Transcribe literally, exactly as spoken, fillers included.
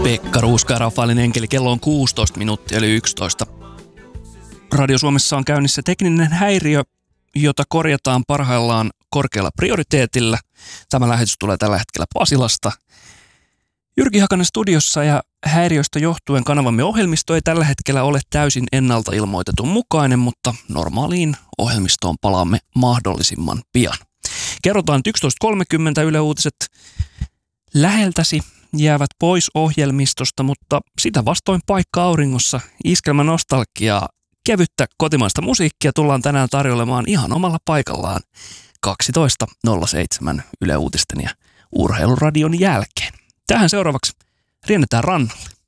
Pekka Ruuska ja Rafaelin enkeli. Kello on kuusitoista minuuttia eli yksitoista. Radio Suomessa on käynnissä tekninen häiriö, jota korjataan parhaillaan korkealla prioriteetilla. Tämä lähetys tulee tällä hetkellä Pasilasta. Jyrki Hakanen studiossa ja häiriöstä johtuen kanavamme ohjelmisto ei tällä hetkellä ole täysin ennalta ilmoitetun mukainen, mutta normaaliin ohjelmistoon palaamme mahdollisimman pian. Kerrotaan, että yksitoista kolmekymmentä Yle Uutiset läheltäsi jäävät pois ohjelmistosta, mutta sitä vastoin paikka auringossa, iskelmä nostalgiaa, kevyttä kotimaista musiikkia tullaan tänään tarjoilemaan ihan omalla paikallaan kaksitoista nolla seitsemän Yle Uutisten ja Urheiluradion jälkeen. Tähän seuraavaksi riennetään rannalle.